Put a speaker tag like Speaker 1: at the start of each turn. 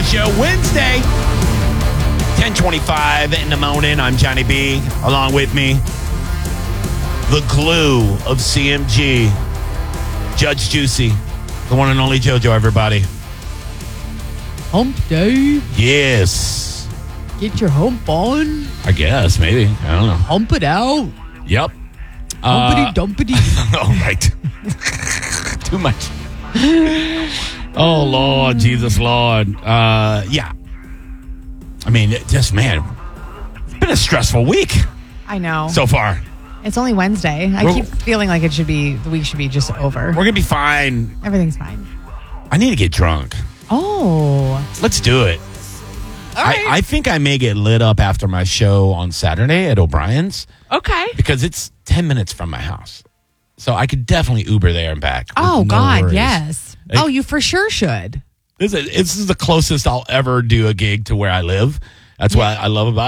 Speaker 1: Show. Wednesday, 10:25 in the morning. I'm Johnny B. Along with me, the glue of CMG, Judge Juicy, the one and only JoJo, everybody.
Speaker 2: Hump day.
Speaker 1: Yes.
Speaker 2: Get your hump on.
Speaker 1: I guess, maybe. I don't know.
Speaker 2: Hump it out.
Speaker 1: Yep.
Speaker 2: Humpity dumpity.
Speaker 1: All right. Too much. Oh, Lord, Jesus, Lord. Yeah. I mean, it's been a stressful week
Speaker 3: I know.
Speaker 1: so far.
Speaker 3: It's only Wednesday. I keep feeling like the week should be just over.
Speaker 1: We're going to be fine.
Speaker 3: Everything's fine.
Speaker 1: I need to get drunk.
Speaker 3: Oh.
Speaker 1: Let's do it.
Speaker 3: All right.
Speaker 1: I think I may get lit up after my show on Saturday at O'Brien's
Speaker 3: Okay.
Speaker 1: because it's 10 minutes from my house. So I could definitely Uber there and back.
Speaker 3: Oh,
Speaker 1: with no
Speaker 3: God,
Speaker 1: worries.
Speaker 3: yes.
Speaker 1: Like-
Speaker 3: Oh, you for sure should.
Speaker 1: This is the closest I'll ever do a gig to where I live. That's what I love about it.